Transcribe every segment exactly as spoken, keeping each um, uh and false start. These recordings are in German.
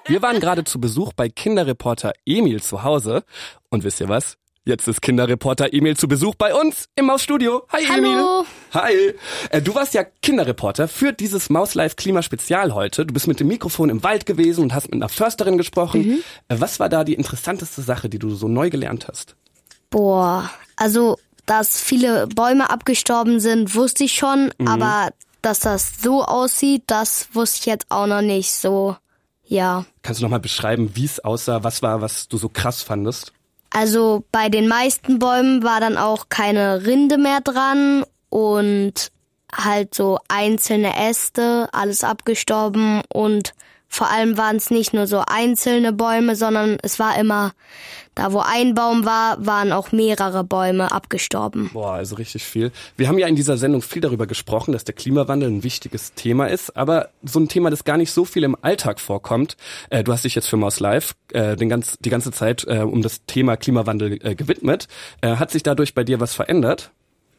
Wir waren gerade zu Besuch bei Kinderreporter Emil zu Hause. Und wisst ihr was? Jetzt ist Kinderreporter Emil zu Besuch bei uns im Mausstudio. Hi Emil. Hallo. Hi. Äh, du warst ja Kinderreporter für dieses Mauslife Klimaspezial heute. Du bist mit dem Mikrofon im Wald gewesen und hast mit einer Försterin gesprochen. Mhm. Äh, was war da die interessanteste Sache, die du so neu gelernt hast? Boah, also, dass viele Bäume abgestorben sind, wusste ich schon. Mhm. Aber dass das so aussieht, das wusste ich jetzt auch noch nicht so, ja. Kannst du noch mal beschreiben, wie es aussah? Was war, was du so krass fandest? Also bei den meisten Bäumen war dann auch keine Rinde mehr dran und halt so einzelne Äste, alles abgestorben und vor allem waren es nicht nur so einzelne Bäume, sondern es war immer, da wo ein Baum war, waren auch mehrere Bäume abgestorben. Boah, also richtig viel. Wir haben ja in dieser Sendung viel darüber gesprochen, dass der Klimawandel ein wichtiges Thema ist, aber so ein Thema, das gar nicht so viel im Alltag vorkommt. Äh, du hast dich jetzt für Mauslife äh, den ganz, die ganze Zeit äh, um das Thema Klimawandel äh, gewidmet. Äh, hat sich dadurch bei dir was verändert?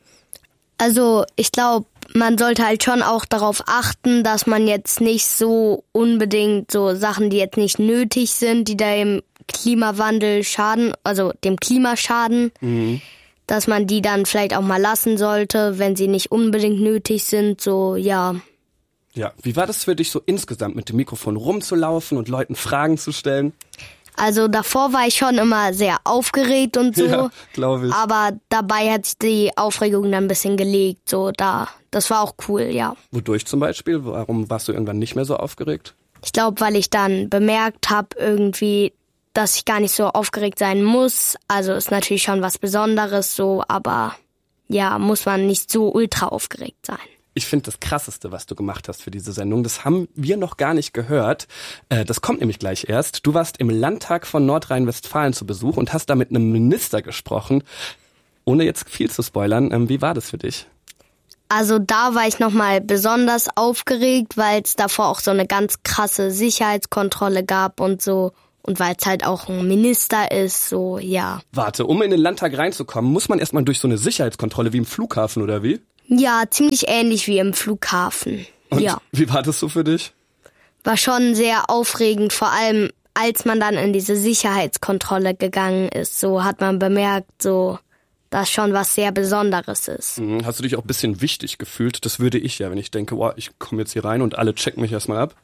Also ich glaube, man sollte halt schon auch darauf achten, dass man jetzt nicht so unbedingt so Sachen, die jetzt nicht nötig sind, die dem Klimawandel schaden, also dem Klima schaden, mhm. dass man die dann vielleicht auch mal lassen sollte, wenn sie nicht unbedingt nötig sind, so, ja. Ja, wie war das für dich so insgesamt, mit dem Mikrofon rumzulaufen und Leuten Fragen zu stellen? Also davor war ich schon immer sehr aufgeregt und so, ja, glaube ich. Aber dabei hat sich die Aufregung dann ein bisschen gelegt, so da. Das war auch cool, ja. Wodurch zum Beispiel? Warum warst du irgendwann nicht mehr so aufgeregt? Ich glaube, weil ich dann bemerkt habe irgendwie, dass ich gar nicht so aufgeregt sein muss. Also ist natürlich schon was Besonderes so, aber ja, muss man nicht so ultra aufgeregt sein. Ich finde das Krasseste, was du gemacht hast für diese Sendung, das haben wir noch gar nicht gehört. Äh, das kommt nämlich gleich erst. Du warst im Landtag von Nordrhein-Westfalen zu Besuch und hast da mit einem Minister gesprochen. Ohne jetzt viel zu spoilern, ähm, wie war das für dich? Also da war ich nochmal besonders aufgeregt, weil es davor auch so eine ganz krasse Sicherheitskontrolle gab und so. Und weil es halt auch ein Minister ist, so, ja. Warte, um in den Landtag reinzukommen, muss man erstmal durch so eine Sicherheitskontrolle wie im Flughafen, oder wie? Ja, ziemlich ähnlich wie im Flughafen. Und ja. Wie war das so für dich? War schon sehr aufregend, vor allem als man dann in diese Sicherheitskontrolle gegangen ist. So hat man bemerkt, so, dass schon was sehr Besonderes ist. Mhm. Hast du dich auch ein bisschen wichtig gefühlt? Das würde ich ja, wenn ich denke, wow, ich komme jetzt hier rein und alle checken mich erstmal ab.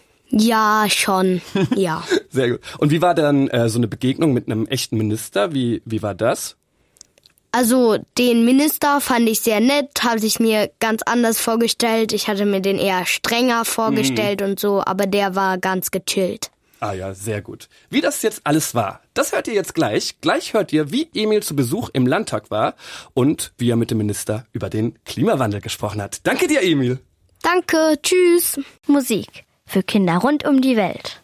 Ja, schon, ja. Sehr gut. Und wie war dann äh, so eine Begegnung mit einem echten Minister? Wie, wie war das? Also den Minister fand ich sehr nett, habe ich mir ganz anders vorgestellt. Ich hatte mir den eher strenger vorgestellt mhm. und so, aber der war ganz gechillt. Ah ja, sehr gut. Wie das jetzt alles war, das hört ihr jetzt gleich. Gleich hört ihr, wie Emil zu Besuch im Landtag war und wie er mit dem Minister über den Klimawandel gesprochen hat. Danke dir, Emil. Danke, tschüss. Musik für Kinder rund um die Welt.